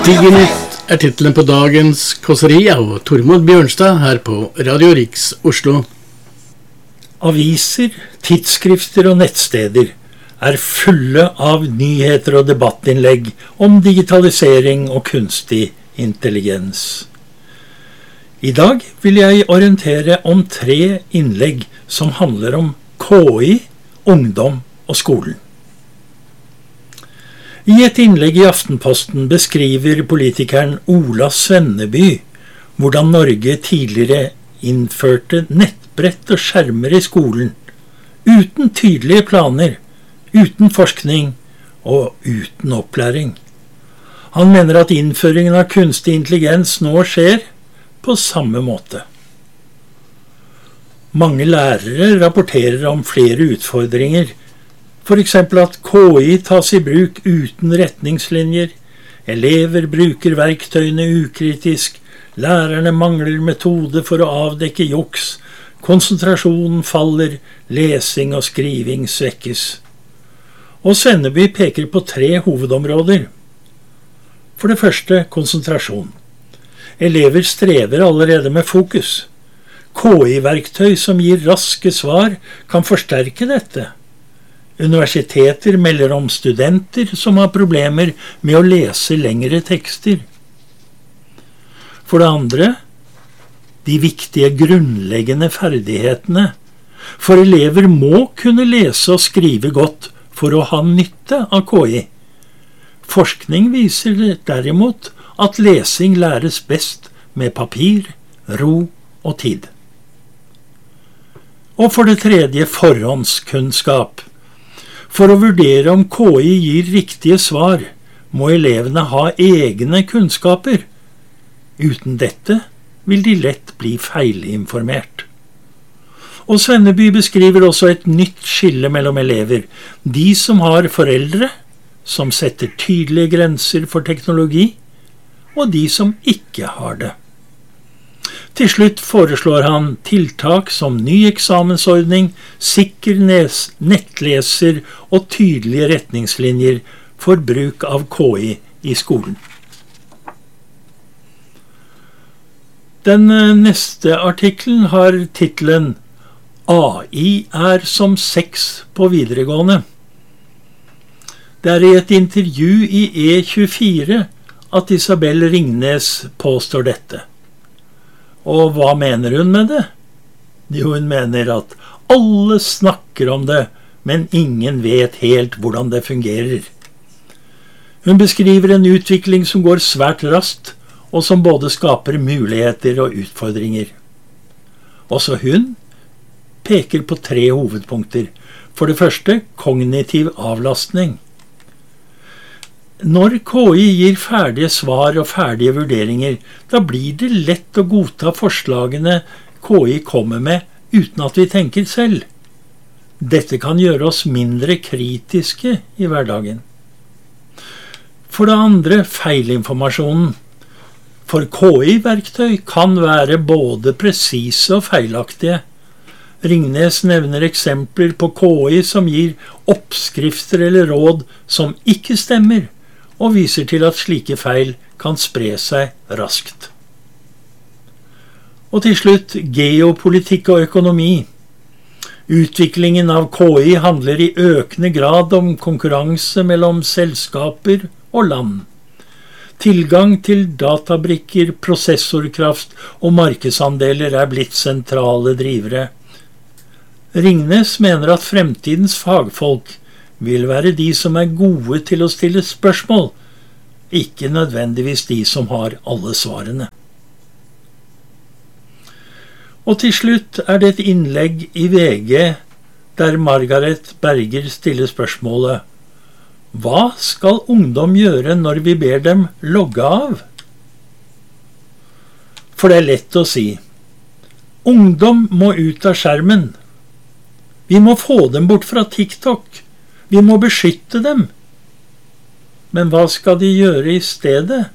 Tigernytt titelen på dagens kåseri av Tormod Bjørnstad her på Radio Riks Oslo. Aviser, tidsskrifter og nettsteder er fulle av nyheter og debattinnlegg om digitalisering og kunstig intelligens. I dag vil jeg orientere om 3 innlegg som handler om KI, ungdom og skolen. I et innlegg i Aftenposten beskriver politikeren Ola Svenneby hvordan Norge tidligere innførte nettbrett og skjermer i skolen, uten tydelige planer, uten forskning og uten opplæring. Han mener at innføringen av kunstig intelligens nå skjer på samme måte. Mange lærere rapporterer om flere utfordringer, for eksempel at KI tas i bruk uten retningslinjer, elever bruker verktøyene ukritisk, lærerne mangler metode for å avdekke juks, konsentrasjonen faller, lesing og skriving svekkes. Og Svenneby peker på 3 hovedområder. For det første, konsentrasjon. Elever strever allerede med fokus. KI-verktøy som gir raske svar kan forsterke dette. Universiteter melder om studenter som har problemer med å lese lengre tekster. For det andre, de viktige grunnleggende ferdighetene. For elever må kunne lese og skrive godt for å ha nytte av KI. Forskning viser derimot at lesing læres best med papir, ro og tid. Og for det tredje, forhåndskunnskap. For å vurdere om KI gir riktige svar, må elevene ha egne kunnskaper. Uten dette vil de lett bli feilinformert. Og Svenneby beskriver også et nytt skille mellom elever. De som har foreldre, som setter tydelige grenser for teknologi, og de som ikke har det. Til slutt foreslår han tiltak som ny eksamensordning, sikker nettleser og tydelige retningslinjer for bruk av KI i skolen. Den neste artikkelen har titelen AI er som sex på videregående. Det er i et intervju i E24 at Isabel Ringnes påstår dette. Og hva mener hun med det? Jo, hun mener at alle snakker om det, men ingen vet helt hvordan det fungerer. Hun beskriver en utvikling som går svært raskt, og som både skaper muligheter og utfordringer. Også hun peker på 3 hovedpunkter. For det første, kognitiv avlastning. Når KI gir ferdige svar og ferdige vurderinger, da blir det lett å godta forslagene KI kommer med uten at vi tenker selv. Dette kan gjøre oss mindre kritiske i hverdagen. For det andre, feilinformasjonen. For KI-verktøy kan være både presise og feilaktige. Ringnes nevner eksempler på KI som gir oppskrifter eller råd som ikke stemmer, og viser til at slike feil kan spre seg raskt. Og til slutt, geopolitikk og økonomi. Utviklingen av KI handler i økende grad om konkurranse mellom selskaper og land. Tilgang til databrikker, prosessorkraft og markedsandeler er blitt sentrale drivere. Ringnes mener at fremtidens fagfolk vil være de som er gode til å stille spørsmål, ikke nødvendigvis de som har alle svarene. Og til slutt er det et innlegg i VG der Margaret Berger stiller spørsmålet: Hva skal ungdom gjøre når vi ber dem logge av? For det er lett å si: ungdom må ut av skjermen. Vi må få dem bort fra TikTok. Vi må beskytte dem. Men hva skal de gjøre i stedet?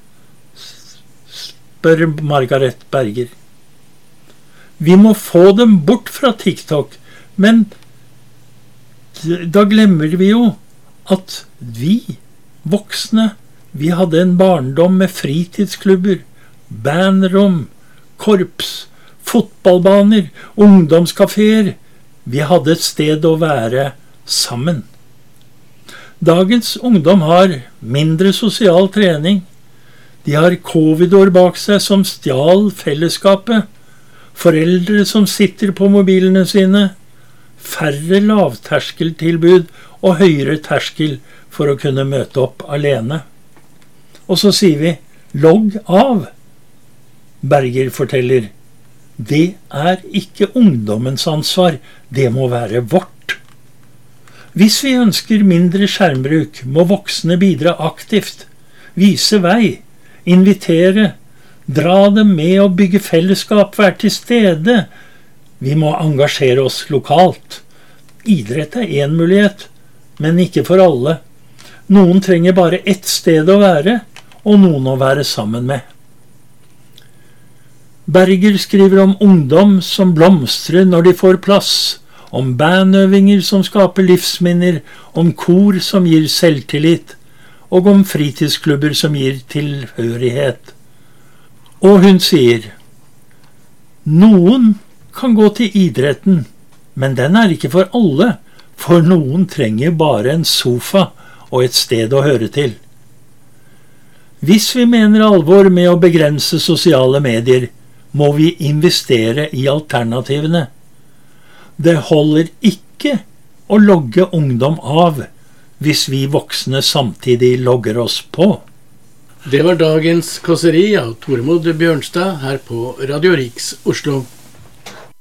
Spør Margaret Berger. Vi må få dem bort fra TikTok, men da glemmer vi jo at vi, voksne, Vi hadde en barndom med fritidsklubber, bandrom, korps, fotballbaner, ungdomskaféer. Vi hadde et sted å være sammen. Dagens ungdom har mindre sosial trening. De har covid-år bak seg som stjal fellesskapet. Foreldre som sitter på mobilene sine. Færre lavterskeltilbud og høyere terskel for å kunne møte opp alene. Og så sier vi, logg av. Berger forteller, det er ikke ungdommens ansvar, det må være vårt. Hvis vi ønsker mindre skjermbruk, må voksne bidra aktivt, vise vei, invitere, dra dem med og bygge fellesskap, være til stede. Vi må engasjere oss lokalt. Idrett er en mulighet, men ikke for alle. Noen trenger bare ett sted å være, og noen å være sammen med. Berger skriver om ungdom som blomstrer når de får plass, om bandøvinger som skaper livsminner, om kor som gir selvtillit, og om fritidsklubber som gir tilhørighet. Og hun sier, noen kan gå til idretten, men den er ikke for alle, for noen trenger bare en sofa og et sted å høre til. Hvis vi mener alvor med å begrense sosiale medier, må vi investere i alternativene. Det holder ikke å logge ungdom av, hvis vi voksne samtidig logger oss på. Det var dagens kåseri av Tormod Bjørnstad her på Radio Riks Oslo.